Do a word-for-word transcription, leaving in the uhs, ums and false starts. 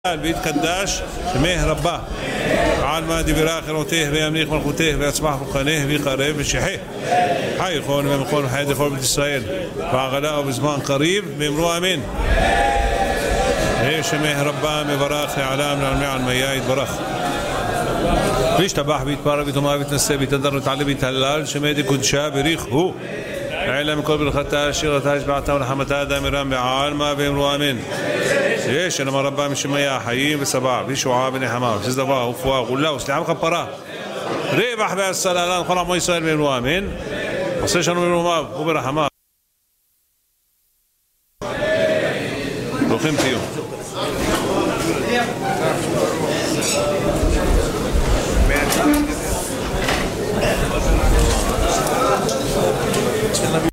ויתקדש שמח רבה על מה דברי אחרותך וימליך מלכותך ויצמח רוחנך ויקרב ושיחי חי יכון ומכון וחי דכל בית ישראל ועגלה ובזמן קריב ואמרו אמן. שמח רבה מברך לעלם לעלמי עלמיה יתברך וישתבח ויתפאר ויתאמר ויתנשא ויתהדר ויתעלה ויתהלל שמי דקודשה בריך הוא העלה מכל ברכתה שירתה השבעתה ולחמתה דאמירם בעלמא ואמרו אמן. יש אלמה רבה משמיה חיים ושבע וישועה ונחמה ושזדבה ופואה וגאולה וסליחה וכפרה רווח והצלה לכל עמו ישראל ואמרו אמן. עושה שלום במרומיו וברחמיו ברוכים תהיו.